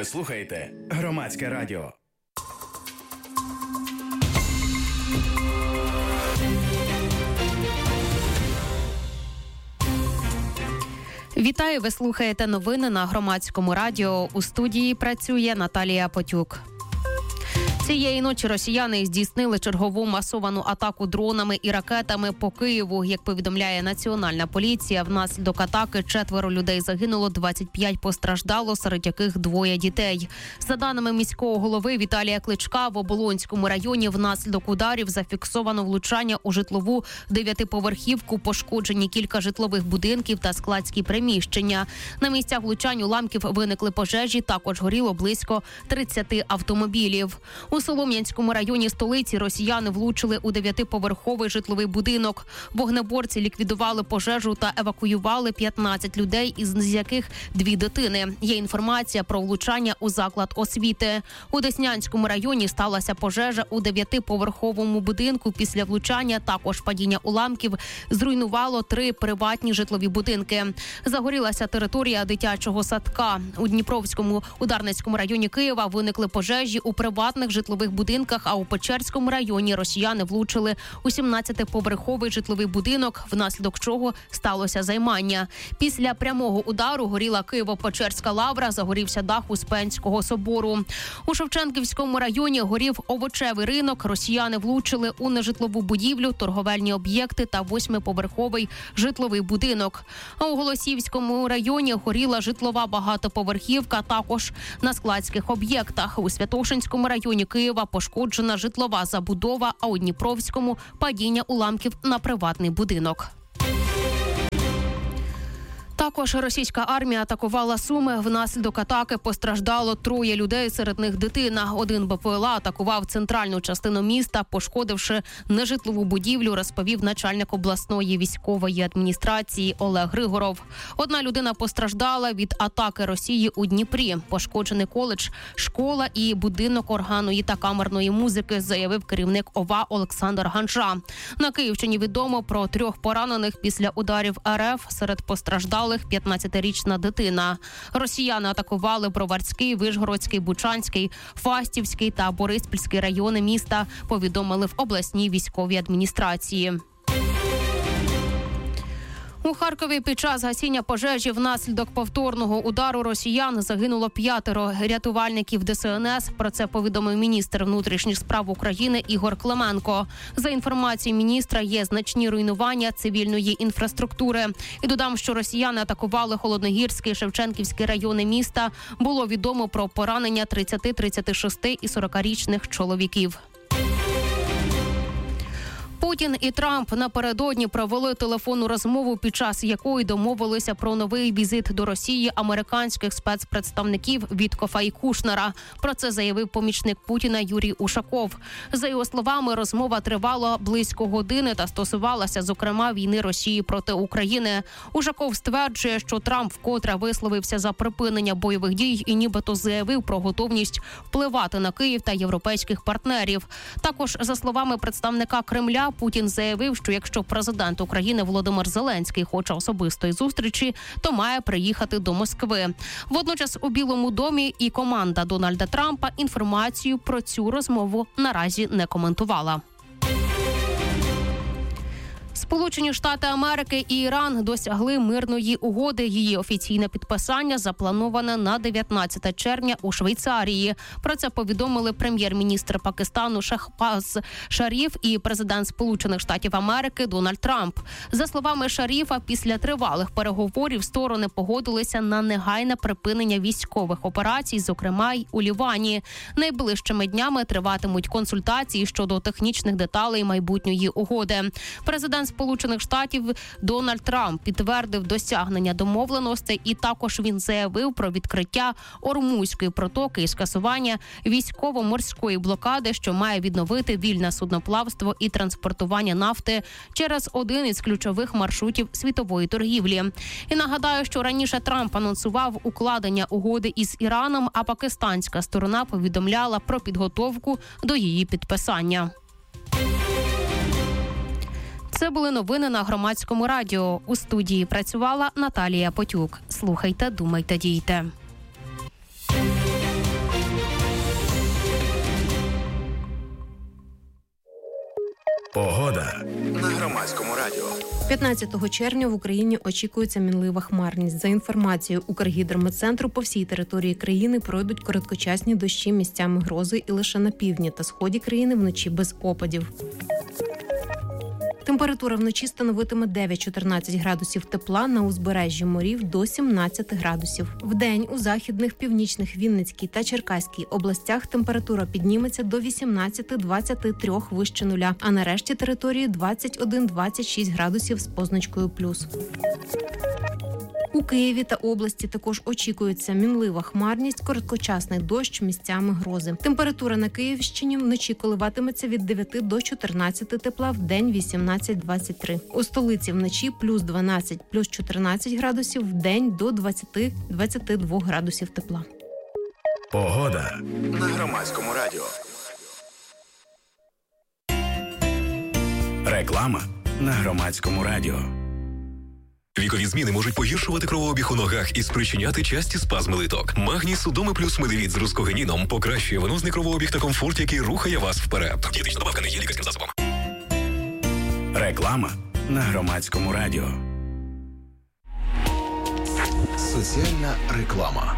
Ви слухаєте Громадське радіо. Вітаю, ви слухаєте новини на Громадському радіо. У студії працює Наталія Потюк. Цієї ночі росіяни здійснили чергову масовану атаку дронами і ракетами по Києву. Як повідомляє Національна поліція, внаслідок атаки 4 людей загинуло, 25 постраждало, серед яких 2 дітей. За даними міського голови Віталія Кличка, в Оболонському районі внаслідок ударів зафіксовано влучання у житлову 9-поверхівку, пошкоджені кілька житлових будинків та складські приміщення. На місцях влучань уламків виникли пожежі, також горіло близько 30 автомобілів. У Солом'янському районі столиці росіяни влучили у 9-поверховий житловий будинок. Вогнеборці ліквідували пожежу та евакуювали 15 людей, із яких 2 дитини. Є інформація про влучання у заклад освіти. У Деснянському районі сталася пожежа у 9-поверховому будинку. Після влучання також падіння уламків зруйнувало 3 приватні житлові будинки. Загорілася територія дитячого садка. У Дніпровському, у Дарницькому районі Києва виникли пожежі у приватних житлових будинках, а у Печерському районі росіяни влучили у 17-поверховий житловий будинок, внаслідок чого сталося займання. Після прямого удару горіла Києво-Печерська лавра, загорівся дах Успенського собору. У Шевченківському районі горів овочевий ринок, росіяни влучили у нежитлову будівлю, торговельні об'єкти та 8-поверховий житловий будинок. А у Голосіївському районі горіла житлова багатоповерхівка, також на складських об'єктах. У Святошинському районі Києва пошкоджена житлова забудова, а у Дніпровському – падіння уламків на приватний будинок. Також російська армія атакувала Суми. Внаслідок атаки постраждало 3 людей, серед них дитина. 1 БПЛА атакував центральну частину міста, пошкодивши нежитлову будівлю, розповів начальник обласної військової адміністрації Олег Григоров. 1 людина постраждала від атаки Росії у Дніпрі. Пошкоджений коледж, школа і будинок органної та камерної музики, заявив керівник ОВА Олександр Ганжа. На Київщині відомо про 3 поранених після ударів РФ, серед постраждалих 15-річна дитина. Росіяни атакували Броварський, Вишгородський, Бучанський, Фастівський та Бориспільський райони міста, повідомили в обласній військовій адміністрації. У Харкові під час гасіння пожежі внаслідок повторного удару росіян загинуло 5 рятувальників ДСНС. Про це повідомив міністр внутрішніх справ України Ігор Клименко. За інформацією міністра, є значні руйнування цивільної інфраструктури. І додам, що росіяни атакували Холодногірський, Шевченківський райони міста. Було відомо про поранення 30, 36 і 40-річних чоловіків. Путін і Трамп напередодні провели телефонну розмову, під час якої домовилися про новий візит до Росії американських спецпредставників Віткофа і Кушнера. Про це заявив помічник Путіна Юрій Ушаков. За його словами, розмова тривала близько години та стосувалася, зокрема, війни Росії проти України. Ушаков стверджує, що Трамп вкотре висловився за припинення бойових дій і нібито заявив про готовність впливати на Київ та європейських партнерів. Також, за словами представника Кремля, Путін заявив, що якщо президент України Володимир Зеленський хоче особистої зустрічі, то має приїхати до Москви. Водночас у Білому домі і команда Дональда Трампа інформацію про цю розмову наразі не коментувала. Сполучені Штати Америки і Іран досягли мирної угоди. Її офіційне підписання заплановане на 19 червня у Швейцарії. Про це повідомили прем'єр-міністр Пакистану Шехбаз Шаріф і президент Сполучених Штатів Америки Дональд Трамп. За словами Шаріфа, після тривалих переговорів сторони погодилися на негайне припинення військових операцій, зокрема й у Лівані. Найближчими днями триватимуть консультації щодо технічних деталей майбутньої угоди. Президент Сполучених Штатів Дональд Трамп підтвердив досягнення домовленостей, і також він заявив про відкриття Ормузької протоки і скасування військово-морської блокади, що має відновити вільне судноплавство і транспортування нафти через один із ключових маршрутів світової торгівлі. І нагадаю, що раніше Трамп анонсував укладення угоди із Іраном, а пакистанська сторона повідомляла про підготовку до її підписання. Це були новини на Громадському радіо. У студії працювала Наталія Потюк. Слухайте, думайте, дійте. Громадському радіо. 15 червня в Україні очікується мінлива хмарність. За інформацією Укргідрометцентру, по всій території країни пройдуть короткочасні дощі, місцями грози, і лише на півдні та сході країни вночі без опадів. Температура вночі становитиме 9-14 градусів тепла, на узбережжі морів до 17 градусів. Вдень у західних, північних, Вінницькій та Черкаській областях температура підніметься до 18-23 вище нуля, а на решті території 21-26 градусів з позначкою плюс. У Києві та області також очікується мінлива хмарність, короткочасний дощ, місцями грози. Температура на Київщині вночі коливатиметься від 9 до 14 тепла, вдень 18-23. У столиці вночі плюс 12, плюс 14 градусів, вдень до 20-22 градусів тепла. Погода на Громадському радіо. Реклама на Громадському радіо. Вікові зміни можуть погіршувати кровообіг у ногах і спричиняти часті спазми литок. Магній Судоми плюс медовіт з рускогеніном покращує венозний кровообіг та комфорт, який рухає вас вперед. Дієтична добавка не є лікарським засобом. Реклама на Громадському радіо. Соціальна реклама.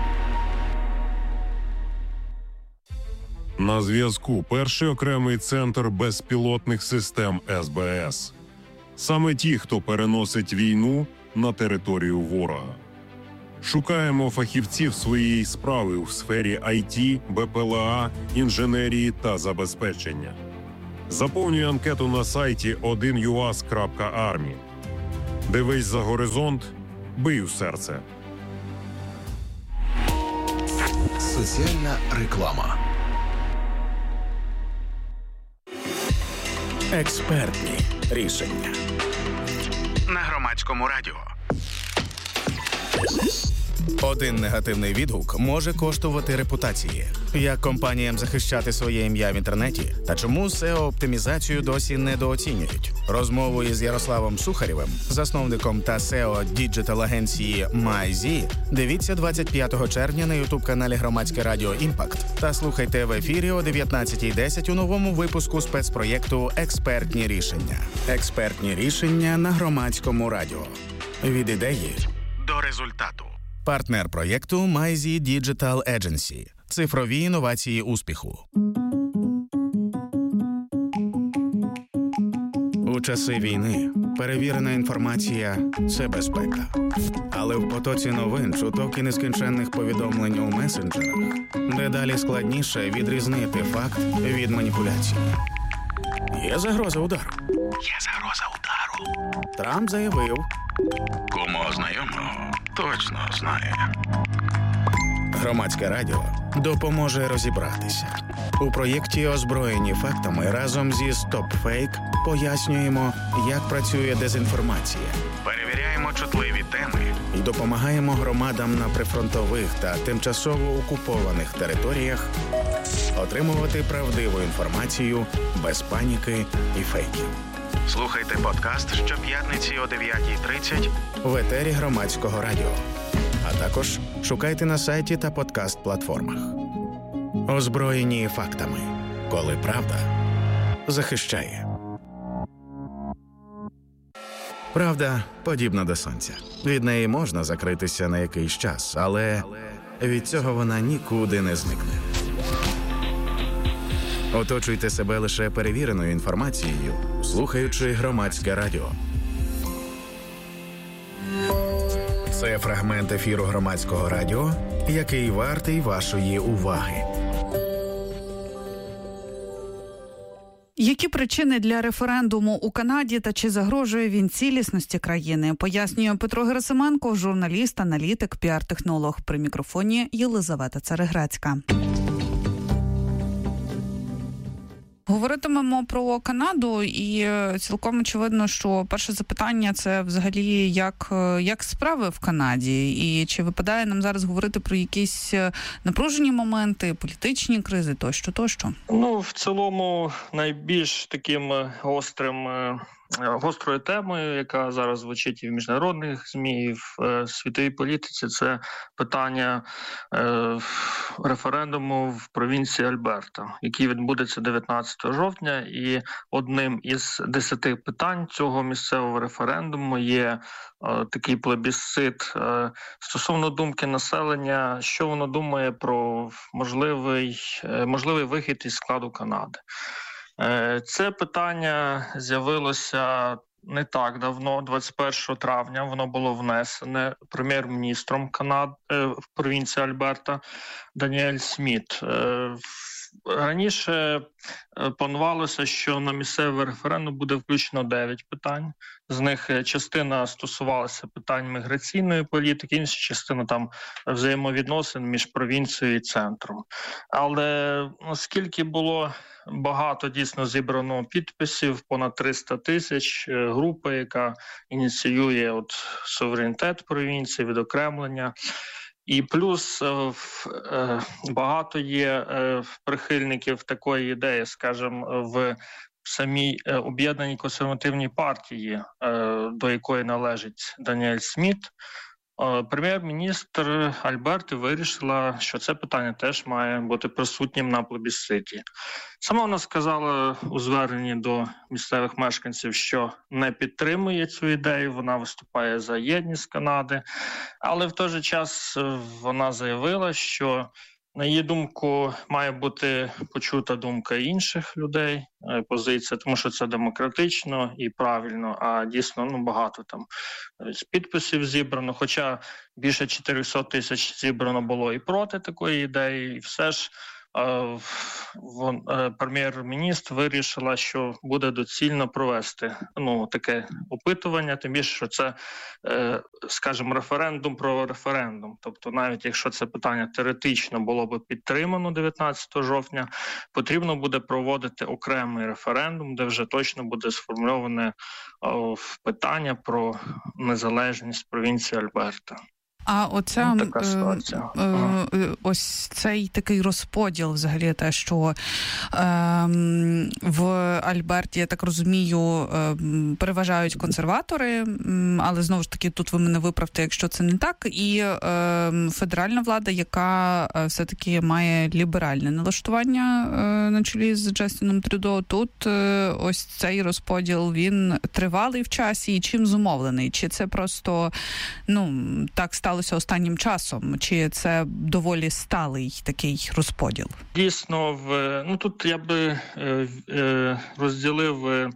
На зв'язку перший окремий центр безпілотних систем СБС. Саме ті, хто переносить війну на територію ворога. Шукаємо фахівців своєї справи у сфері IT, БПЛА, інженерії та забезпечення. Заповнюй анкету на сайті 1uas.army. Дивись за горизонт, бий у серце. Соціальна реклама. Експертні рішення на Громадському радіо. Один негативний відгук може коштувати репутації. Як компаніям захищати своє ім'я в інтернеті? Та чому SEO-оптимізацію досі недооцінюють? Розмову із Ярославом Сухарєвим, засновником та SEO діджитал-агенції MyZ, дивіться 25 червня на ютуб-каналі Громадське радіо «Імпакт» та слухайте в ефірі о 19:10 у новому випуску спецпроєкту «Експертні рішення». Експертні рішення на Громадському радіо. Від ідеї до результату. Партнер проєкту MyZ Digital Agency. Цифрові інновації успіху. У часи війни перевірена інформація – це безпека. Але в потоці новин, чуток і нескінченних повідомлень у месенджерах дедалі складніше відрізнити факт від маніпуляції. Є загроза удару. Трамп заявив. Кому знайомого точно знає. Громадське радіо допоможе розібратися. У проєкті «Озброєні фактами» разом зі «Стоп-фейк» пояснюємо, як працює дезінформація. Перевіряємо чутливі теми і допомагаємо громадам на прифронтових та тимчасово окупованих територіях отримувати правдиву інформацію без паніки і фейків. Слухайте подкаст щоп'ятниці о 9:30 в етері Громадського радіо. А також шукайте на сайті та подкаст-платформах. Озброєні фактами. Коли правда захищає. Правда подібна до сонця. Від неї можна закритися на якийсь час, але від цього вона нікуди не зникне. Оточуйте себе лише перевіреною інформацією, слухаючи Громадське радіо. Це фрагмент ефіру Громадського радіо, який вартий вашої уваги. Які причини для референдуму у Канаді та чи загрожує він цілісності країни, пояснює Петро Герасименко, журналіст, аналітик, піар-технолог. При мікрофоні Єлизавета Цареградська. Говоритимемо про Канаду, і цілком очевидно, що перше запитання – це взагалі як справи в Канаді, і чи випадає нам зараз говорити про якісь напружені моменти, політичні кризи тощо? Ну, в цілому найбільш таким гострим гострою темою, яка зараз звучить і в міжнародних ЗМІ, і в світовій політиці, це питання референдуму в провінції Альберта, який відбудеться 19 жовтня. І одним із 10 питань цього місцевого референдуму є такий плебісцит стосовно думки населення, що воно думає про можливий вихід із складу Канади. Це питання з'явилося не так давно, 21 травня, воно було внесене прем'єр-міністром Канади в провінції Альберта Даніель Сміт. Раніше планувалося, що на місцевий референдум буде включено 9 питань. З них частина стосувалася питань міграційної політики, інша частина там взаємовідносин між провінцією і центром. Але оскільки було багато дійсно зібрано підписів, понад 300 тисяч, групи, яка ініціює суверенітет провінції, відокремлення, і плюс багато є прихильників такої ідеї, скажімо, в самій об'єднаній консервативній партії, до якої належить Даніель Сміт. Прем'єр-міністр Альберти вирішила, що це питання теж має бути присутнім на плебісциті. Сама вона сказала у зверненні до місцевих мешканців, що не підтримує цю ідею, вона виступає за єдність Канади, але в той же час вона заявила, що на її думку, має бути почута думка інших людей, позиція, тому що це демократично і правильно, а дійсно багато там підписів зібрано, хоча більше 400 тисяч зібрано було і проти такої ідеї, і все ж прем'єр-міністр вирішила, що буде доцільно провести таке опитування, тим більше, що це, скажімо, референдум про референдум. Тобто навіть якщо це питання теоретично було б підтримано 19 жовтня, потрібно буде проводити окремий референдум, де вже точно буде сформульоване питання про незалежність провінції Альберта. А ось цей такий розподіл, взагалі, те, що в Альберті, я так розумію, переважають консерватори, але знову ж таки тут ви мене виправте, якщо це не так, і федеральна влада, яка все-таки має ліберальне налаштування на чолі з Джастіном Трюдо, тут ось цей розподіл, він тривалий в часі і чим зумовлений? Чи це просто, так стало останнім часом, чи це доволі сталий такий розподіл? Дійсно, тут я би розділив,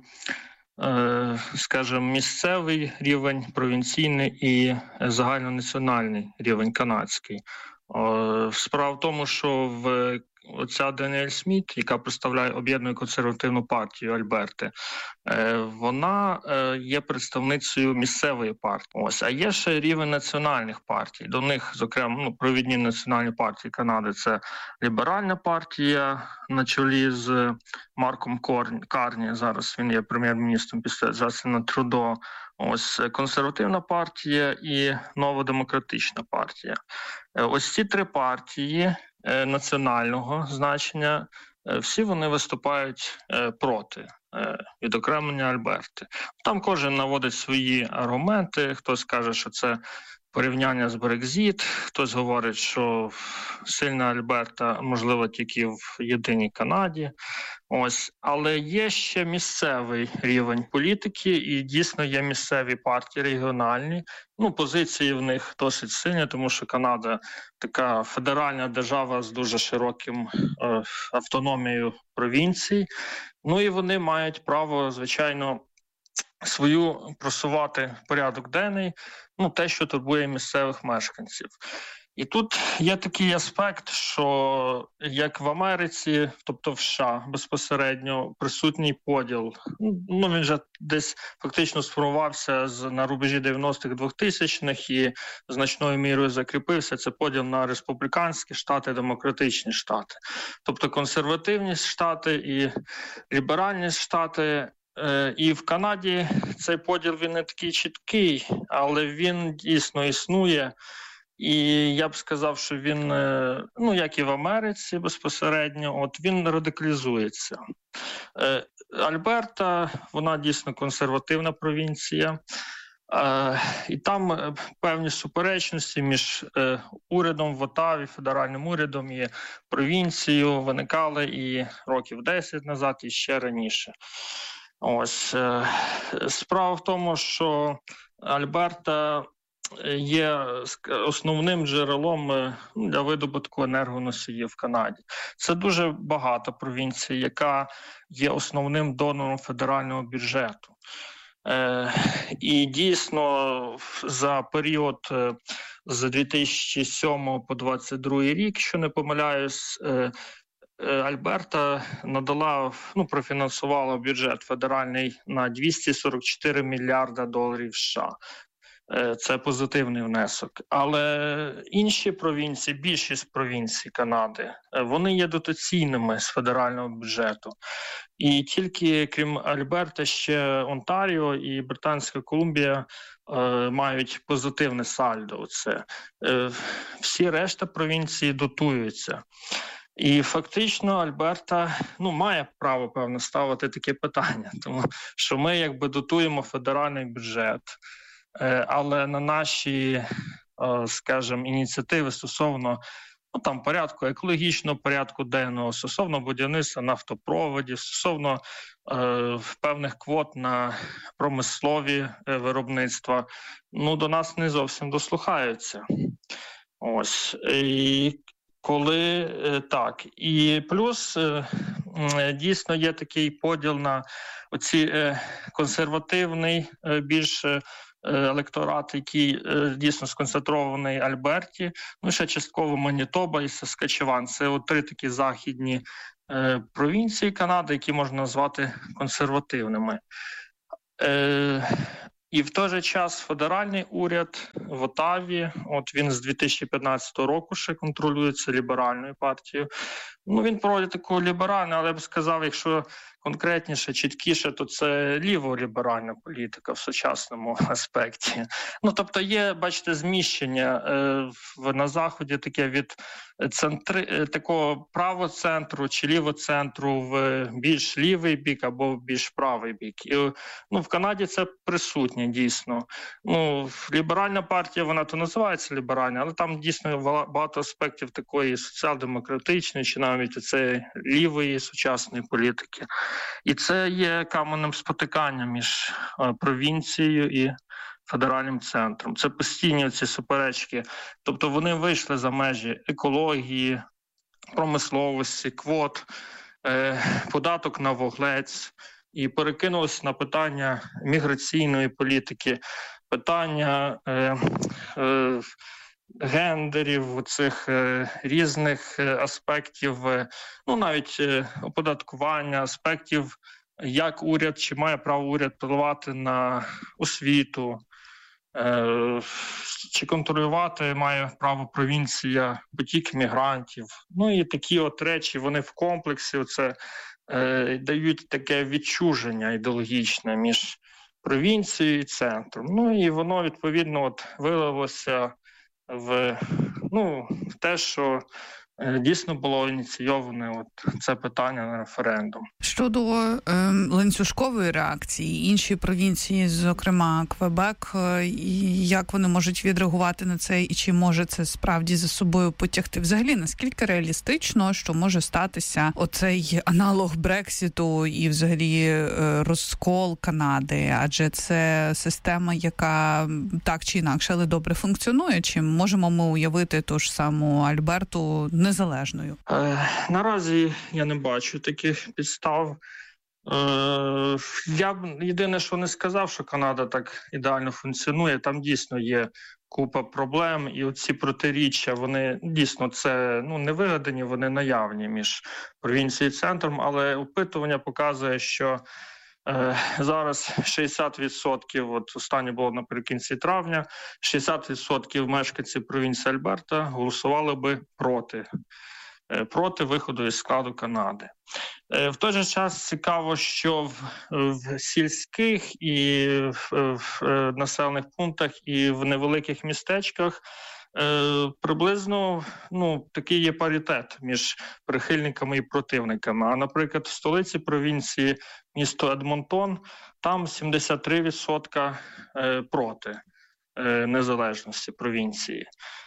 скажімо, місцевий рівень, провінційний і загальнонаціональний рівень канадський. Справа в тому, що оця Даніель Сміт, яка представляє об'єднану консервативну партію Альберти, вона є представницею місцевої партії. А є ще рівень національних партій. До них, зокрема, провідні національні партії Канади – це ліберальна партія на чолі з Марком Карні, зараз він є прем'єр-міністром після Джастіна Трюдо, консервативна партія і новодемократична партія. Ось ці три партії національного значення, всі вони виступають проти відокремлення Альберти. Там кожен наводить свої аргументи, хтось каже, що це порівняння з Брекзит, хтось говорить, що сильна Альберта можливо тільки в єдиній Канаді. Але є ще місцевий рівень політики і дійсно є місцеві партії регіональні. Позиції в них досить сильні, тому що Канада така федеральна держава з дуже широким автономією провінцій. І вони мають право, звичайно, свою просувати порядок денний, те, що турбує місцевих мешканців. І тут є такий аспект, що як в Америці, тобто в США, безпосередньо присутній поділ, він вже десь фактично сформувався на рубежі 90-х, 2000-х і значною мірою закріпився. Це поділ на республіканські штати, демократичні штати. Тобто консервативні штати і ліберальні штати. І в Канаді цей поділ, він не такий чіткий, але він дійсно існує. І я б сказав, що він, як і в Америці безпосередньо, він радикалізується. Альберта, вона дійсно консервативна провінція. І там певні суперечності між урядом в Отаві, федеральним урядом і провінцією виникали і років 10 назад, і ще раніше. Ось. Справа в тому, що Альберта є основним джерелом для видобутку енергоносіїв в Канаді. Це дуже багата провінція, яка є основним донором федерального бюджету. І дійсно за період з 2007 по 2022 рік, якщо не помиляюсь, Альберта надала, профінансувала бюджет федеральний на 244 мільярда доларів США. Це позитивний внесок. Але інші провінції, більшість провінцій Канади, вони є дотаційними з федерального бюджету. І тільки, крім Альберта, ще Онтаріо і Британська Колумбія мають позитивне сальдо. Всі решта провінцій дотуються. І фактично Альберта має право, певно, ставити таке питання, тому що ми дотуємо федеральний бюджет, але на наші, скажімо, ініціативи стосовно порядку екологічного, порядку денного, стосовно будівництва нафтопроводів, стосовно певних квот на промислові виробництва, до нас не зовсім дослухаються. Ось. І коли так. І плюс дійсно є такий поділ на оці консервативний більш електорат, який дійсно сконцентрований в Альберті, ще частково Манітоба і Саскачеван. Це три такі західні провінції Канади, які можна назвати консервативними. І в той же час федеральний уряд в Отаві, він з 2015 року ще контролюється ліберальною партією. Він проводить таку ліберальну, але я б сказав, якщо конкретніше, чіткіше, то це ліво-ліберальна політика в сучасному аспекті. Тобто є, бачите, зміщення на Заході таке від такого правоцентру чи лівоцентру в більш лівий бік або в більш правий бік. І в Канаді це присутнє дійсно. Ліберальна партія, вона то називається ліберальна, але там дійсно багато аспектів такої соціал-демократичної чи навіть цієї лівої сучасної політики. І це є каменем спотикання між провінцією і федеральним центром. Це постійні ці суперечки. Тобто вони вийшли за межі екології, промисловості, квот, податок на вуглець і перекинулися на питання міграційної політики, питання гендерів, цих різних аспектів, навіть оподаткування, аспектів, як уряд, чи має право уряд впливати на освіту, чи контролювати має право провінція потік мігрантів. І такі речі, вони в комплексі дають таке відчуження ідеологічне між провінцією і центром. І воно, відповідно, вилилося в те, що дійсно було ініційоване це питання на референдум. Щодо ланцюжкової реакції, інші провінції, зокрема Квебек, як вони можуть відреагувати на це і чи може це справді за собою потягти? Взагалі, наскільки реалістично, що може статися оцей аналог Брексіту і взагалі розкол Канади? Адже це система, яка так чи інакше, але добре функціонує. Чи можемо ми уявити ту ж саму Альберту незалежною? Наразі я не бачу таких підстав. Я б єдине, що не сказав, що Канада так ідеально функціонує. Там дійсно є купа проблем, і оці протиріччя, вони дійсно це не вигадані, вони наявні між провінцією і центром, але опитування показує, що зараз 60%, останнє було наприкінці травня, 60% мешканців провінції Альберта голосували би проти виходу із складу Канади. В той же час цікаво, що в сільських і в населених пунктах і в невеликих містечках приблизно такий є паритет між прихильниками і противниками. А, наприклад, в столиці провінції, місто Едмонтон, там 73% проти незалежності провінції.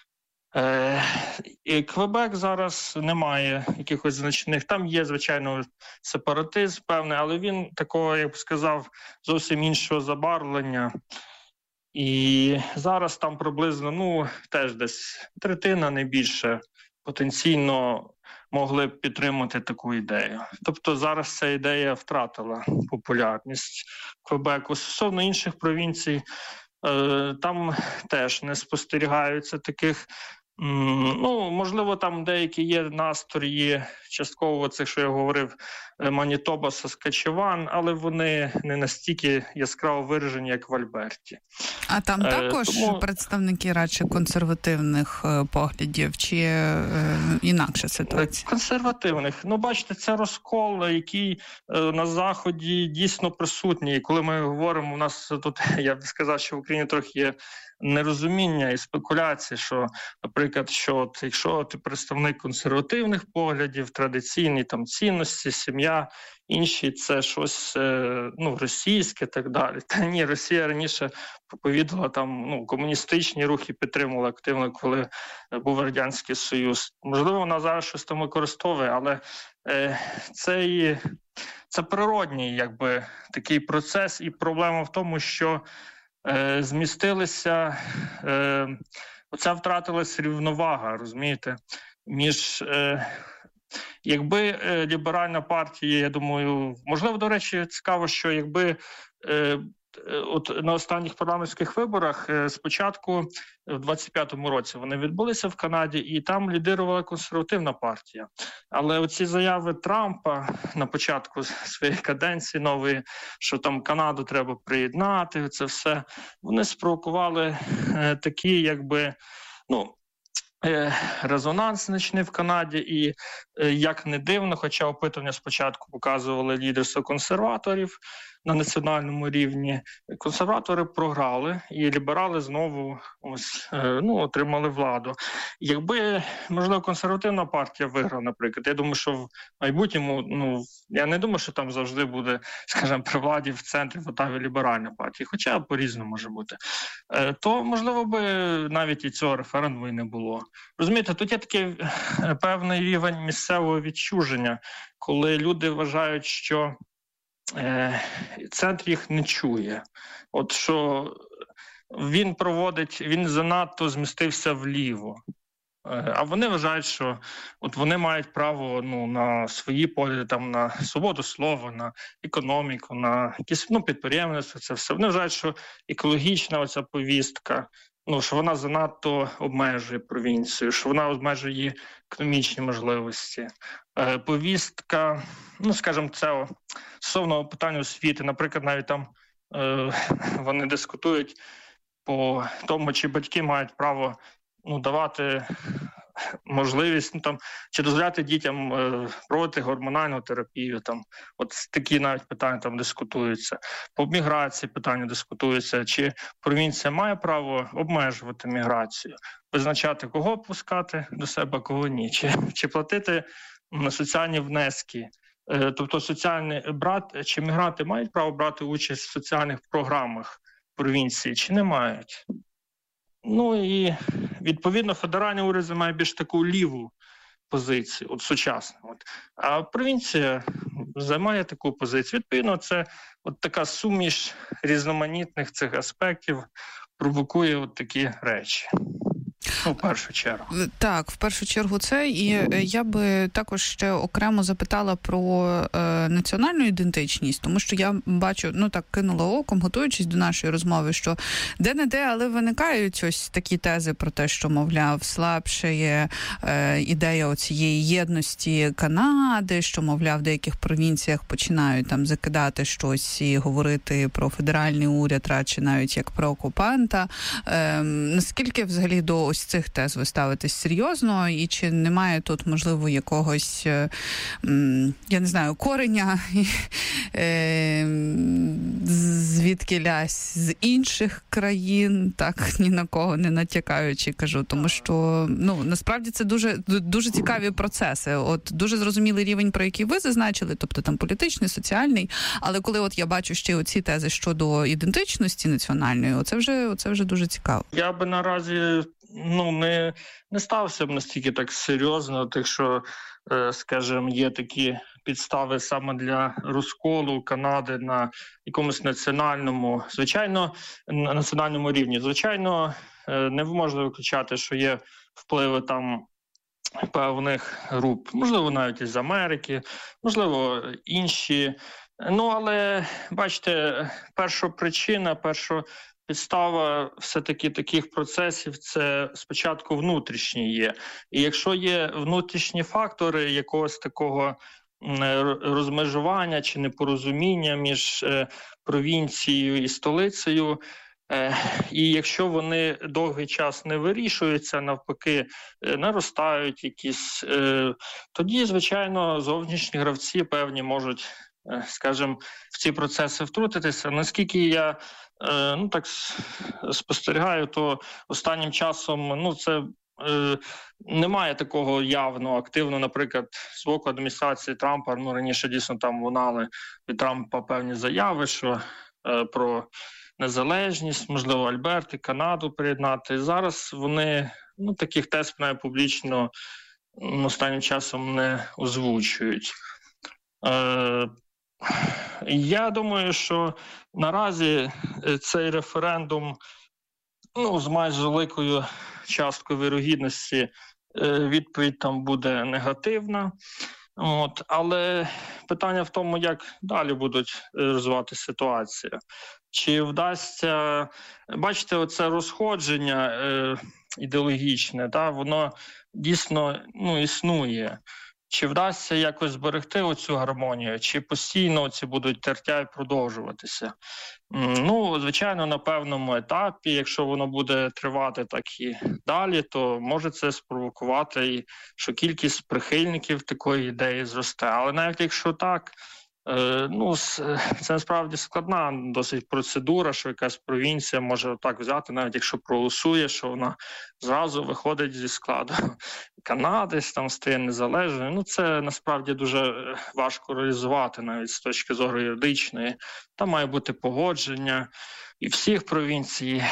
І Квебек зараз немає якихось значних. Там є, звичайно, сепаратизм певний, але він такого, я б сказав, зовсім іншого забарвлення. І зараз там приблизно, теж десь третина, не більше, потенційно могли б підтримати таку ідею. Тобто зараз ця ідея втратила популярність Квебеку. Стосовно інших провінцій, там теж не спостерігаються таких. Можливо, там деякі є настрої, частково це, що я говорив, Манітоба, Саскачеван, але вони не настільки яскраво виражені, як в Альберті. А там також представники радше консервативних поглядів, чи інакша ситуація? Консервативних. Бачите, це розкол, який на Заході дійсно присутній. І коли ми говоримо, у нас тут, я б сказав, що в Україні трохи є нерозуміння і спекуляції, що, наприклад, якщо ти представник консервативних поглядів, традиційні там цінності, сім'я, інші це щось російське і так далі. Та ні, Росія раніше проповідувала там комуністичні рухи, підтримувала активно, коли був Радянський Союз. Можливо, вона зараз щось там використовує, але це природній такий процес, і проблема в тому, що змістилися, оця втратилась рівновага, розумієте, між, якби ліберальна партія, я думаю, можливо, до речі, цікаво, що якби на останніх парламентських виборах спочатку в 25-му році вони відбулися в Канаді, і там лідирувала консервативна партія. Але оці заяви Трампа на початку своєї каденції нової, що там Канаду треба приєднати, це все, вони спровокували такі, резонанс значний в Канаді, і, як не дивно, хоча опитування спочатку показували лідерство консерваторів на національному рівні, консерватори програли, і ліберали знову отримали владу. Якби, можливо, консервативна партія виграла, наприклад, я думаю, що в майбутньому, я не думаю, що там завжди буде, скажімо, при владі в центрі в Отаві ліберальна партія, хоча по-різному може бути, то, можливо, би навіть і цього референдуму і не було. Розумієте, тут є такий певний рівень місцевого відчуження, коли люди вважають, що центр їх не чує. От що він занадто змістився вліво. А вони вважають, що от вони мають право на свої погляди, там, на свободу слова, на економіку, на якісь підприємництво, це все. Вони вважають, що екологічна оця повістка, що вона занадто обмежує провінцію, що вона обмежує її економічні можливості. Повістка, скажімо, це стосовно питання освіти. Наприклад, навіть там вони дискутують по тому, чи батьки мають право давати можливість, чи дозволяти дітям проводити гормональну терапію. Там, от такі навіть питання там дискутуються. По міграції питання дискутуються. Чи провінція має право обмежувати міграцію, визначати, кого пускати до себе, кого ні, чи платити на соціальні внески. Тобто чи мігранти мають право брати участь в соціальних програмах провінції, чи не мають. І, відповідно, федеральний уряд займає більш таку ліву позицію, сучасну. А провінція займає таку позицію. Відповідно, це така суміш різноманітних цих аспектів провокує такі речі. В першу чергу. Так, в першу чергу це. І я би також ще окремо запитала про національну ідентичність, тому що я бачу, так кинула оком, готуючись до нашої розмови, що де-не-де, але виникають ось такі тези про те, що, мовляв, слабшає ідея оцієї єдності Канади, що, мовляв, в деяких провінціях починають там закидати щось і говорити про федеральний уряд, радше навіть як про окупанта. Наскільки взагалі до ось цих тез ви ставитесь серйозно, і чи немає тут, можливо, якогось, я не знаю, кореня, звідкілясь з інших країн, так, ні на кого не натякаючи, кажу, тому що, насправді це дуже, дуже цікаві процеси. От дуже зрозумілий рівень, про який ви зазначили, тобто там політичний, соціальний, але коли от я бачу ще оці тези щодо ідентичності національної, оце вже дуже цікаво. Я би наразі не стався б настільки так серйозно, так що, скажімо, є такі підстави саме для розколу Канади на якомусь національному рівні. Звичайно, не можна виключати, що є впливи там певних груп, можливо, навіть із Америки, можливо, інші. Але, бачите, перша підстава все-таки таких процесів – це спочатку внутрішні є. І якщо є внутрішні фактори якогось такого розмежування чи непорозуміння між провінцією і столицею, і якщо вони довгий час не вирішуються, навпаки, наростають якісь, тоді, звичайно, зовнішні гравці певні можуть, скажімо, в ці процеси втрутитися. Наскільки я так спостерігаю, то останнім часом це немає такого явно активно, наприклад, з боку адміністрації Трампа. Раніше дійсно там лунали від Трампа певні заяви, що про незалежність, можливо, Альберти, Канаду приєднати. Зараз вони таких тез публічно останнім часом не озвучують. Я думаю, що наразі цей референдум з майже великою часткою вірогідності відповідь там буде негативна. Але питання в тому, як далі будуть розвиватися ситуація. Чи вдасться, бачите, оце розходження ідеологічне, воно дійсно існує. Чи вдасться якось зберегти оцю гармонію, чи постійно ці будуть тертя і продовжуватися? Звичайно, на певному етапі, якщо воно буде тривати так і далі, то може це спровокувати, що кількість прихильників такої ідеї зросте. Але навіть якщо так, це насправді складна досить процедура, що якась провінція може так взяти, навіть якщо проголосує, що вона зразу виходить зі складу Канади, там стає незалежною. Це насправді дуже важко реалізувати навіть з точки зору юридичної. Там має бути погодження і всіх провінцій.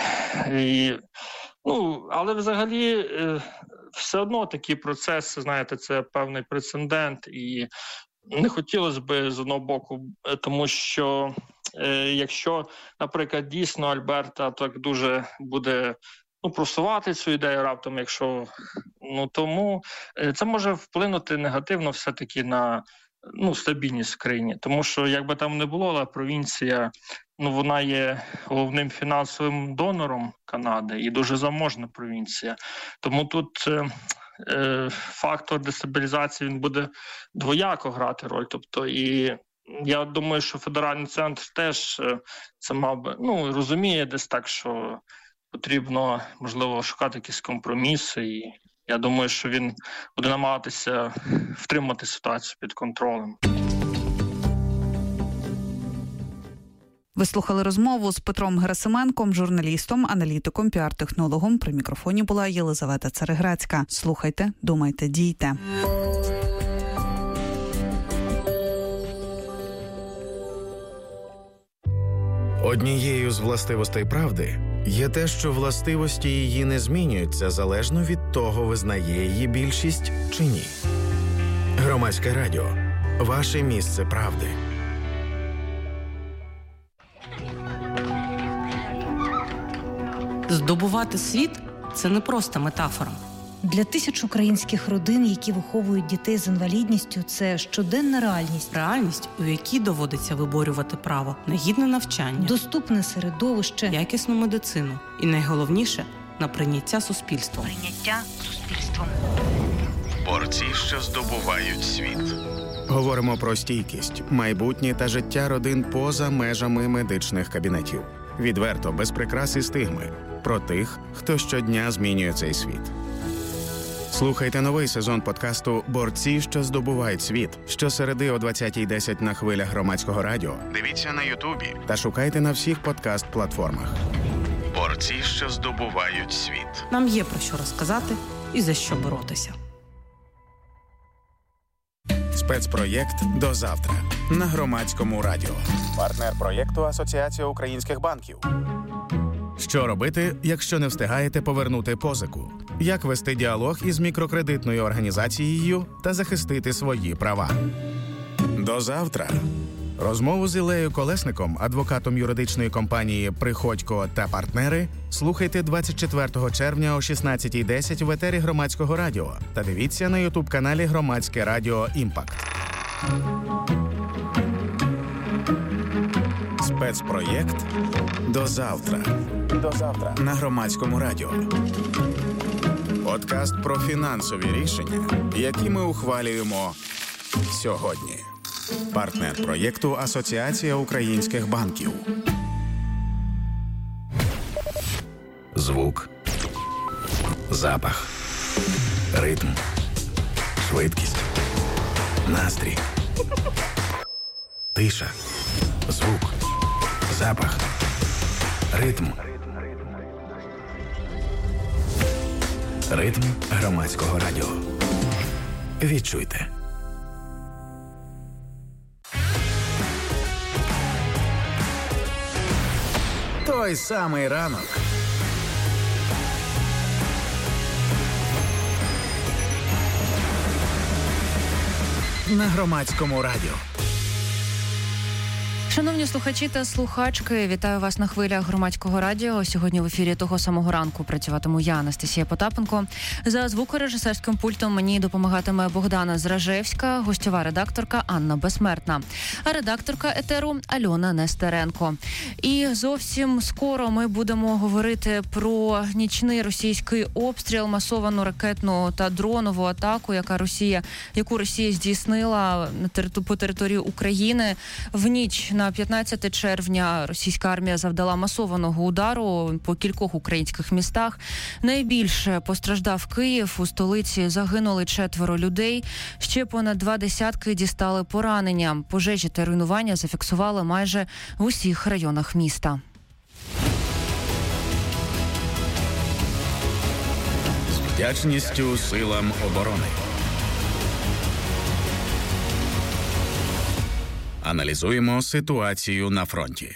Але взагалі все одно такі процеси, знаєте, це певний прецедент, і не хотілося б з одного боку, тому що якщо, наприклад, дійсно Альберта так дуже буде просувати цю ідею раптом, якщо тому це може вплинути негативно все-таки на стабільність в країні. Тому що, як би там не було, але провінція, вона є головним фінансовим донором Канади і дуже заможна провінція. Тому тут фактор дестабілізації він буде двояко грати роль. Тобто, і я думаю, що федеральний центр теж це мав би, розуміє десь так, що потрібно, можливо, шукати якісь компроміси. І я думаю, що він буде намагатися втримати ситуацію під контролем. Ви слухали розмову з Петром Герасименком, журналістом, аналітиком, піар-технологом. При мікрофоні була Єлизавета Цареградська. Слухайте, думайте, дійте. Однією з властивостей правди є те, що властивості її не змінюються залежно від того, визнає її більшість чи ні. Громадське радіо. Ваше місце правди. Здобувати світ – це не просто метафора. Для тисяч українських родин, які виховують дітей з інвалідністю, це щоденна реальність. Реальність, у якій доводиться виборювати право на гідне навчання, доступне середовище, якісну медицину і, найголовніше, на прийняття суспільством. Борці, що здобувають світ. Говоримо про стійкість, майбутнє та життя родин поза межами медичних кабінетів. Відверто, без прикрас і стигми. про тих, хто щодня змінює цей світ. Слухайте новий сезон подкасту «Борці, що здобувають світ» щосереди о 20:10 на хвилях Громадського радіо. Дивіться на Ютубі та шукайте на всіх подкаст-платформах. Борці, що здобувають світ. Нам є про що розказати і за що боротися. Спецпроєкт «До завтра» на Громадському радіо. Партнер проєкту Асоціація українських банків. Що робити, якщо не встигаєте повернути позику? Як вести діалог із мікрокредитною організацією та захистити свої права? До завтра. Розмову з Іллею Колесником, адвокатом юридичної компанії «Приходько та партнери», слухайте 24 червня о 16:10 в етері Громадського радіо та дивіться на ютуб-каналі Громадське радіо «Імпакт». Спецпроєкт «До завтра». До завтра на Громадському радіо. Подкаст про фінансові рішення, які ми ухвалюємо сьогодні. Партнер проєкту Асоціація українських банків. Звук, запах, ритм, швидкість, настрій, тиша, звук, запах, ритм. Ритм Громадського радіо. Відчуйте. Той самий ранок. На Громадському радіо. Шановні слухачі та слухачки, вітаю вас на хвилях Громадського радіо. Сьогодні в ефірі того самого ранку працюватиму я, Анастасія Потапенко. За звукорежисерським пультом мені допомагатиме Богдана Зражевська, гостьова редакторка Анна Безсмертна, а редакторка етеру Альона Нестеренко. І зовсім скоро ми будемо говорити про нічний російський обстріл, масовану ракетну та дронову атаку, яку Росія здійснила по території України. В ніч на 15 червня російська армія завдала масованого удару по кількох українських містах. Найбільше постраждав Київ. У столиці загинули 4 людей. Ще понад 2 десятки дістали поранення. Пожежі та руйнування зафіксували майже в усіх районах міста. З вдячністю силам оборони. Аналізуємо ситуацію на фронті.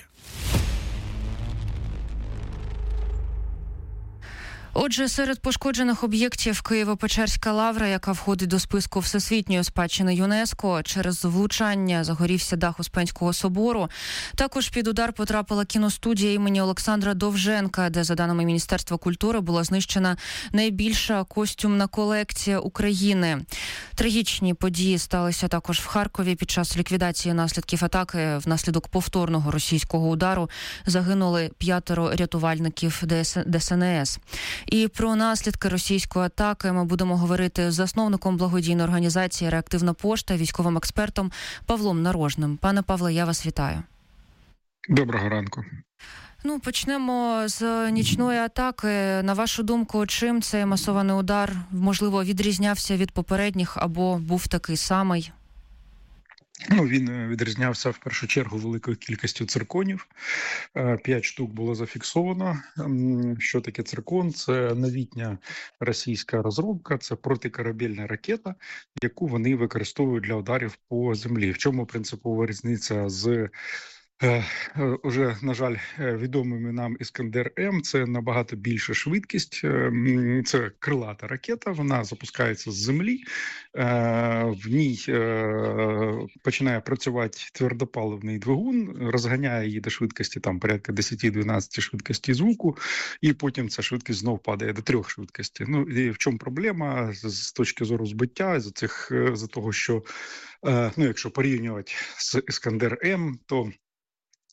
Отже, серед пошкоджених об'єктів Києво-Печерська лавра, яка входить до списку Всесвітньої спадщини ЮНЕСКО, через влучання загорівся дах Успенського собору. Також під удар потрапила кіностудія імені Олександра Довженка, де, за даними Міністерства культури, була знищена найбільша костюмна колекція України. Трагічні події сталися також в Харкові. Під час ліквідації наслідків атаки внаслідок повторного російського удару загинули 5 рятувальників ДСНС. І про наслідки російської атаки ми будемо говорити з засновником благодійної організації «Реактивна пошта», військовим експертом Павлом Нарожним. Пане Павле, я вас вітаю. Доброго ранку. Почнемо з нічної атаки. На вашу думку, чим цей масований удар, можливо, відрізнявся від попередніх або був такий самий? Він відрізнявся в першу чергу великою кількістю цирконів. 5 штук було зафіксовано. Що таке циркон? Це новітня російська розробка, це протикорабельна ракета, яку вони використовують для ударів по землі. В чому принципова різниця з уже, на жаль, відомими нам Іскандер-М? Це набагато більша швидкість, це крилата ракета, вона запускається з землі, в ній починає працювати твердопаливний двигун, розганяє її до швидкості там порядка 10-12 швидкості звуку, і потім ця швидкість знов падає до 3 швидкості. І в чому проблема з точки зору збиття, за того, що якщо порівнювати з Іскандер-М, то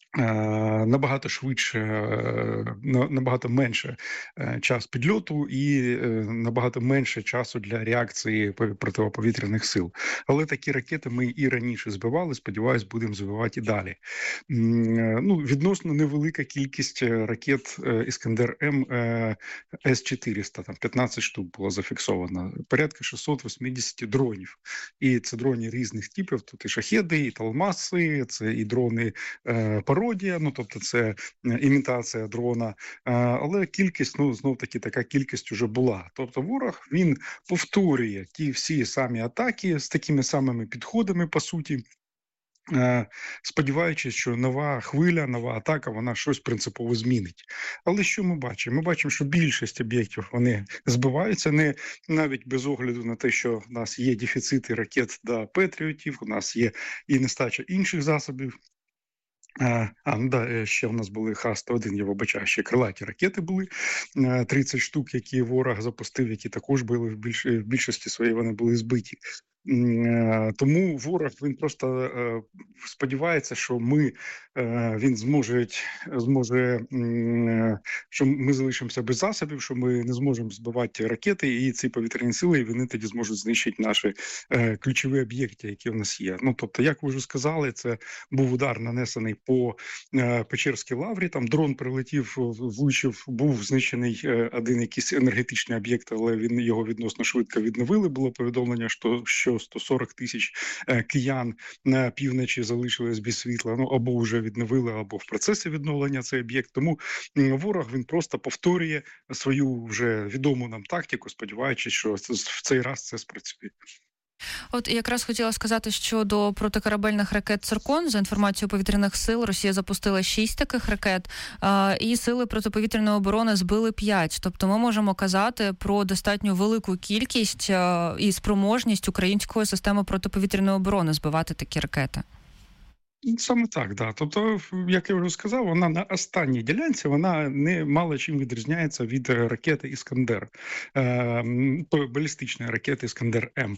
набагато швидше, набагато менше час підльоту і набагато менше часу для реакції протиповітряних сил. Але такі ракети ми і раніше збивали, сподіваюсь, будемо збивати і далі. Відносно невелика кількість ракет «Іскандер-М» С-400, там 15 штук було зафіксовано, порядка 680 дронів. І це дрони різних типів, тут і шахеди, і талмаси, це і дрони пародія, тобто це імітація дрона, але кількість, знов-таки така кількість вже була. Тобто ворог, він повторює ті всі самі атаки з такими самими підходами, по суті, сподіваючись, що нова хвиля, нова атака, вона щось принципово змінить. Але що ми бачимо? Ми бачимо, що більшість об'єктів, вони збиваються, навіть без огляду на те, що в нас є дефіцити ракет до Петріотів, у нас є і нестача інших засобів. Ще в нас були Х-101, я вибачаю, ще крилаті ракети були, 30 штук, які ворог запустив, які також були в більшості своїй, вони були збиті. Тому ворог, він просто сподівається, що він зможе, що ми залишимося без засобів, що ми не зможемо збивати ракети, і ці повітряні сили, і вони тоді зможуть знищити наші ключові об'єкти, які в нас є. Тобто, як ви вже сказали, це був удар нанесений по Печерській лаврі, там дрон прилетів, влучив, був знищений один якийсь енергетичний об'єкт, але його відносно швидко відновили. Було повідомлення, що 140 тисяч киян на півночі залишились без світла, або вже відновили, або в процесі відновлення цей об'єкт. Тому ворог, він просто повторює свою вже відому нам тактику, сподіваючись, що в цей раз це спрацює. От якраз хотіла сказати, що до протикорабельних ракет «Циркон», за інформацією повітряних сил, Росія запустила 6 таких ракет, і сили протиповітряної оборони збили 5. Тобто ми можемо казати про достатньо велику кількість і спроможність української системи протиповітряної оборони збивати такі ракети. Саме так, да. Тобто, як я вже сказав, вона на останній ділянці, вона не мало чим відрізняється від ракети «Іскандер», балістичної ракети «Іскандер-М».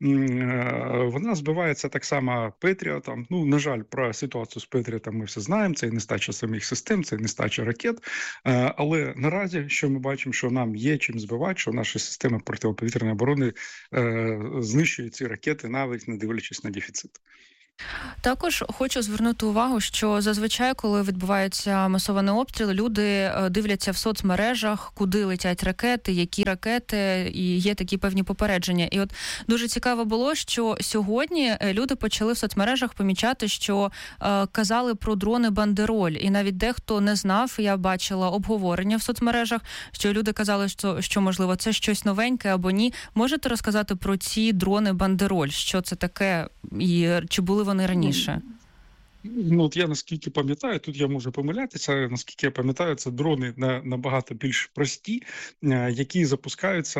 Вона збивається так само Петріотом. На жаль, про ситуацію з Петріотом ми все знаємо, це і нестача самих систем, це і нестача ракет. Але наразі, що ми бачимо, що нам є чим збивати, що наші системи протиповітряної оборони знищують ці ракети, навіть не дивлячись на дефіцит. Також хочу звернути увагу, що зазвичай, коли відбуваються масовані обстріли, люди дивляться в соцмережах, куди летять ракети, які ракети, і є такі певні попередження. І от дуже цікаво було, що сьогодні люди почали в соцмережах помічати, що казали про дрони «Бандероль». І навіть дехто не знав, я бачила обговорення в соцмережах, що люди казали, що можливо, це щось новеньке або ні. Можете розказати про ці дрони «Бандероль»? Що це таке і чи були вони раніше? От я наскільки пам'ятаю, тут я можу помилятися, наскільки я пам'ятаю, це дрони набагато більш прості, які запускаються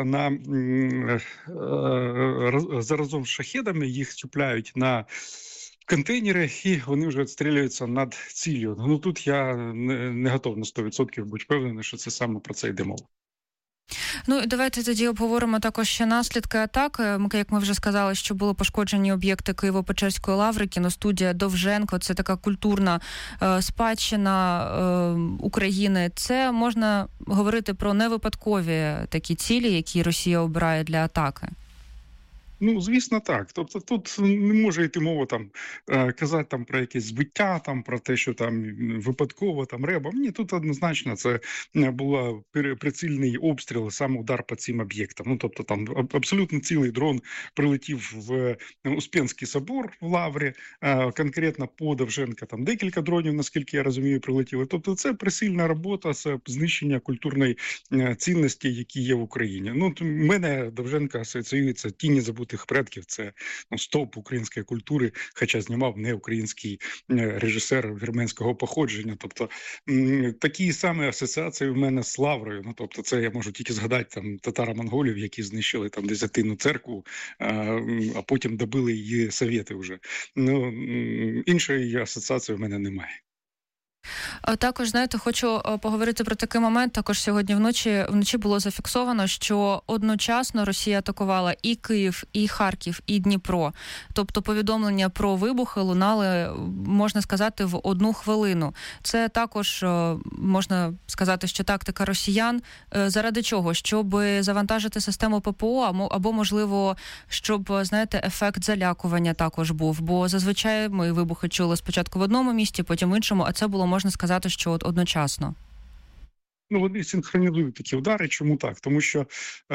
заразом з шахедами, їх чіпляють на контейнери, і вони вже відстрілюються над ціллю. Тут я не готов на 100% бути впевнений, що це саме про це йде мова. І давайте тоді обговоримо також ще наслідки атак. Як ми вже сказали, що були пошкоджені об'єкти Києво-Печерської лаври, кіностудія Довженко, це така культурна спадщина України. Це можна говорити про невипадкові такі цілі, які Росія обирає для атаки? Звісно, так. Тобто тут не може йти мова казати про якесь збиття, про те, що випадково ребом. Ні, тут однозначно це був прицільний обстріл, саме удар по цим об'єктам. Тобто абсолютно цілий дрон прилетів в Успенський собор в Лаврі, конкретно по Довженка декілька дронів, наскільки я розумію, прилетіли. Тобто це прицільна робота, це знищення культурної цінності, які є в Україні. У мене Довженка асоціюється «Тіні забутих предків», це стовп української культури, хоча знімав не український режисер вірменського походження. Тобто такі самі асоціації в мене з Лаврою. Тобто це я можу тільки згадати татаро-монголів, які знищили Десятинну церкву, а потім добили її совєти вже. Іншої асоціації в мене немає. Також, знаєте, хочу поговорити про такий момент. Також сьогодні вночі було зафіксовано, що одночасно Росія атакувала і Київ, і Харків, і Дніпро. Тобто повідомлення про вибухи лунали, можна сказати, в 1 хвилину. Це також, можна сказати, що тактика росіян. Заради чого? Щоб завантажити систему ППО, або, можливо, щоб, знаєте, ефект залякування також був. Бо зазвичай ми вибухи чули спочатку в одному місті, потім в іншому, а це було, можна сказати, що одночасно. Вони синхронізують такі удари. Чому так? Тому що,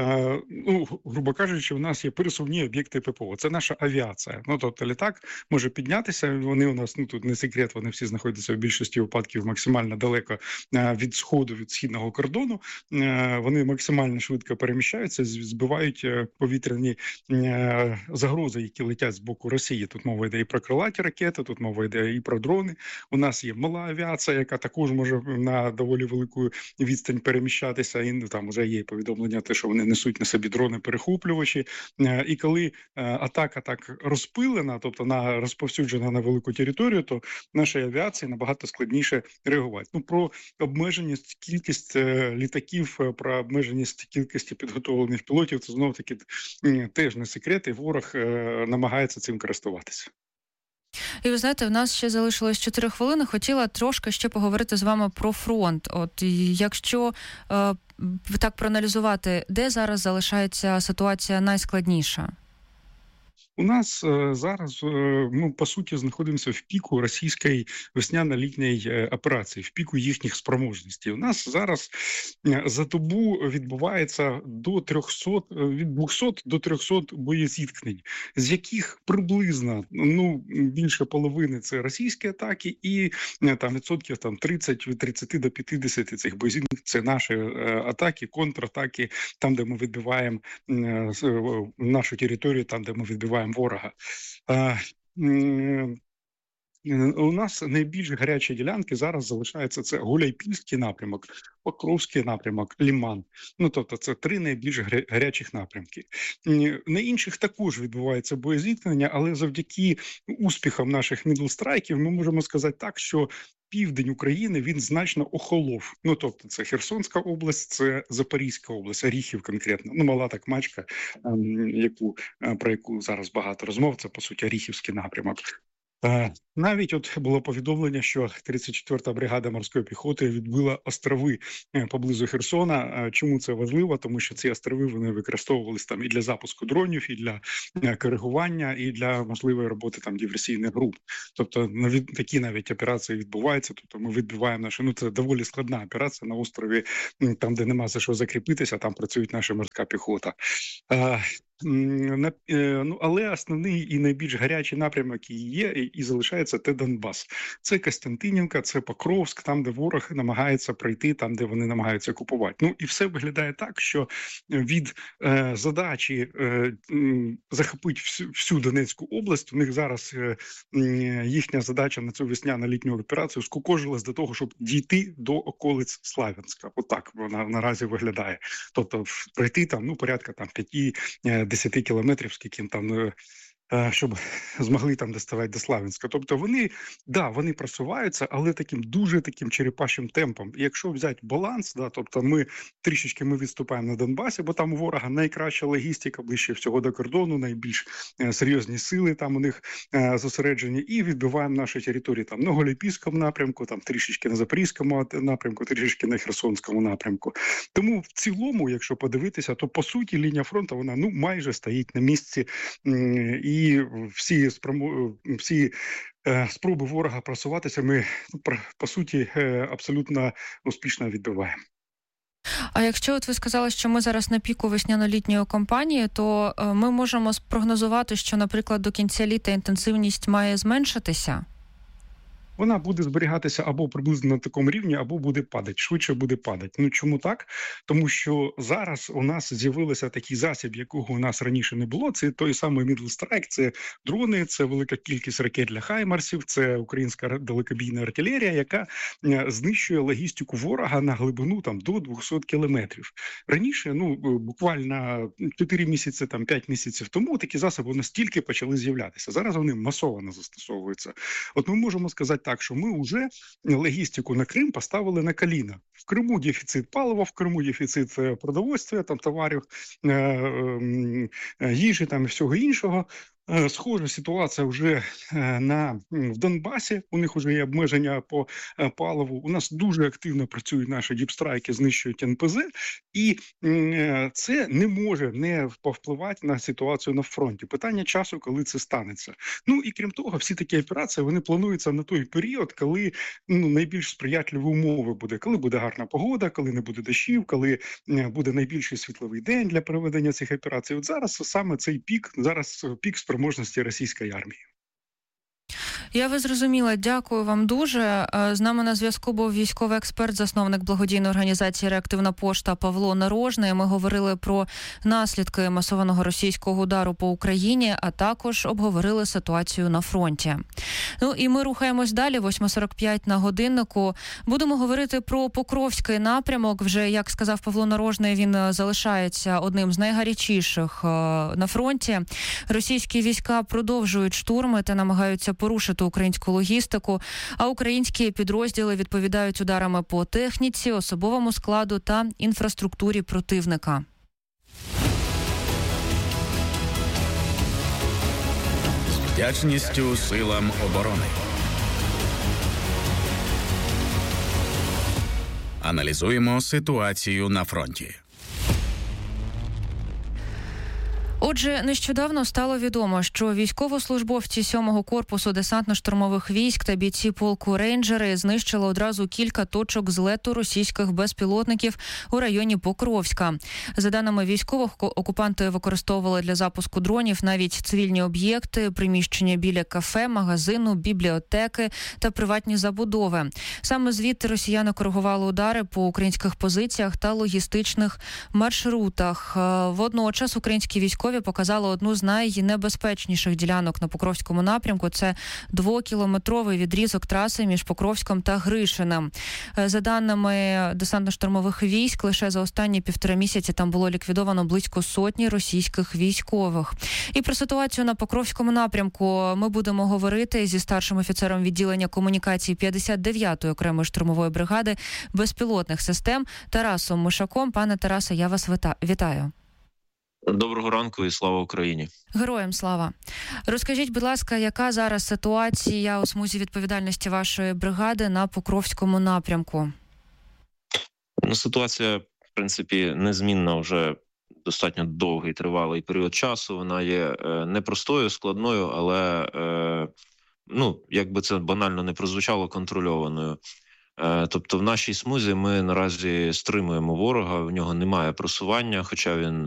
грубо кажучи, у нас є пересувні об'єкти ППО. Це наша авіація. Тобто літак може піднятися, вони у нас, тут не секрет, вони всі знаходяться в більшості випадків максимально далеко від сходу, від східного кордону. Вони максимально швидко переміщаються, збивають повітряні загрози, які летять з боку Росії. Тут мова йде і про крилаті ракети, тут мова йде і про дрони. У нас є мала авіація, яка також може на доволі велику відстань переміщатися, і там вже є повідомлення, те, що вони несуть на собі дрони-перехоплювачі. І коли атака так розпилена, тобто розповсюджена на велику територію, то нашій авіації набагато складніше реагувати. Про обмеженість кількість літаків, про обмеженість кількості підготовлених пілотів, це знов-таки теж не секрет, і ворог намагається цим користуватися. І ви знаєте, в нас ще залишилось 4 хвилини. Хотіла трошки ще поговорити з вами про фронт. Якщо так проаналізувати, де зараз залишається ситуація найскладніша? У нас зараз, по суті, знаходимося в піку російської весняно-літньої операції, в піку їхніх спроможностей. У нас зараз за добу відбувається від 200 до 300 боєзіткнень, з яких приблизно більше половини – це російські атаки, і відсотків 30, від 30 до 50 цих боєзіткнень – це наші атаки, контратаки, там, де ми відбиваємо нашу територію, там, де ми відбиваємо ворога. У нас найбільш гарячі ділянки зараз залишаються, це Гуляйпільський напрямок, Покровський напрямок, Лиман. Тобто це 3 найбільш гарячих напрямки. На інших також відбувається боєзіткнення, але завдяки успіхам наших мідлстрайків ми можемо сказати так, що південь України, він значно охолов. Тобто це Херсонська область, це Запорізька область, Оріхів конкретно. Мала Такмачка, про яку зараз багато розмов, це, по суті, Оріхівський напрямок. Навіть було повідомлення, що 34-та бригада морської піхоти відбила острови поблизу Херсона. Чому це важливо? Тому що ці острови вони використовувалися і для запуску дронів, і для коригування, і для можливої роботи диверсійних груп. Тобто такі навіть операції відбуваються. Тобто ми відбиваємо це доволі складна операція на острові, там, де нема за що закріпитися, там працює наша морська піхота. Але основний і найбільш гарячий напрямок є і залишається – це Донбас. Це Костянтинівка, це Покровськ, там, де ворог намагається пройти, там, де вони намагаються окупувати. І все виглядає так, що від задачі захопити всю Донецьку область, у них зараз їхня задача на цю весняно-літню операцію скукожилась до того, щоб дійти до околиць Славянська. Отак вона наразі виглядає. Тобто пройти порядка 5-10 кілометрів, скільки там, щоб змогли доставати до Славянська. Тобто вони просуваються, але дуже черепашим темпом. І якщо взяти баланс, тобто ми відступаємо на Донбасі, бо там у ворога найкраща логістика, ближче всього до кордону, найбільш серйозні сили там у них зосереджені, і відбиваємо наші території на Гуляйпільському напрямку, трішечки на Запорізькому напрямку, трішечки на Херсонському напрямку. Тому в цілому, якщо подивитися, то по суті лінія фронту, вона майже стоїть на місці, і всі спроби ворога просуватися ми, по суті, абсолютно успішно відбиваємо. А якщо ви сказали, що ми зараз на піку весняно-літньої кампанії, то ми можемо спрогнозувати, що, наприклад, до кінця літа інтенсивність має зменшитися? Вона буде зберігатися або приблизно на такому рівні, або буде падати, швидше буде падати. Чому так? Тому що зараз у нас з'явився такий засіб, якого у нас раніше не було. Це той самий Мідлстрайк, це дрони, це велика кількість ракет для Хаймарсів, це українська далекобійна артилерія, яка знищує логістику ворога на глибину до 200 кілометрів. Раніше, буквально 4 місяці, 5 місяців тому такі засоби настільки почали з'являтися. Зараз вони масово застосовуються. Ми можемо сказати так, що ми вже логістику на Крим поставили на коліна. В Криму дефіцит палива, в Криму дефіцит продовольства, там товарів, їжі там і всього іншого. Схожа ситуація вже в Донбасі, у них вже є обмеження по паливу. У нас дуже активно працюють наші діпстрайки, знищують НПЗ, і це не може не повпливати на ситуацію на фронті. Питання часу, коли це станеться. Ну і крім того, всі такі операції, вони плануються на той період, коли найбільш сприятливі умови буде. Коли буде гарна погода, коли не буде дощів, коли буде найбільший світловий день для проведення цих операцій. От зараз саме цей пік, пік спроможності російської армії. Я вас зрозуміла. Дякую вам дуже. З нами на зв'язку був військовий експерт, засновник благодійної організації «Реактивна пошта» Павло Нарожний. Ми говорили про наслідки масованого російського удару по Україні, а також обговорили ситуацію на фронті. Ну і ми рухаємось далі. 8:45 на годиннику. Будемо говорити про Покровський напрямок. Вже, як сказав Павло Нарожний, він залишається одним з найгарячіших на фронті. Російські війська продовжують штурми та намагаються порушити українську логістику, а українські підрозділи відповідають ударами по техніці, особовому складу та інфраструктурі противника. З вдячністю силам оборони. Аналізуємо ситуацію на фронті. Отже, нещодавно стало відомо, що військовослужбовці 7-го корпусу десантно-штурмових військ та бійці полку «Рейнджери» знищили одразу кілька точок злету російських безпілотників у районі Покровська. За даними військових, окупанти використовували для запуску дронів навіть цивільні об'єкти, приміщення біля кафе, магазину, бібліотеки та приватні забудови. Саме звідти росіяни коригували удари по українських позиціях та логістичних маршрутах. Водночас українські військові показали одну з найнебезпечніших ділянок на Покровському напрямку. Це 2-кілометровий відрізок траси між Покровськом та Гришинем. За даними десантно-штурмових військ, лише за останні 1,5 місяці там було ліквідовано близько 100 російських військових. І про ситуацію на Покровському напрямку ми будемо говорити зі старшим офіцером відділення комунікації 59-ї окремої штурмової бригади безпілотних систем Тарасом Мишаком. Пане Тарасе, я вас вітаю. Доброго ранку і слава Україні. Героям слава. Розкажіть, будь ласка, яка зараз ситуація у смузі відповідальності вашої бригади на Покровському напрямку? Ситуація, в принципі, незмінна вже достатньо довгий, тривалий період часу. Вона є непростою, складною, але, як би це банально не прозвучало, контрольованою. Тобто в нашій смузі ми наразі стримуємо ворога, в нього немає просування, хоча він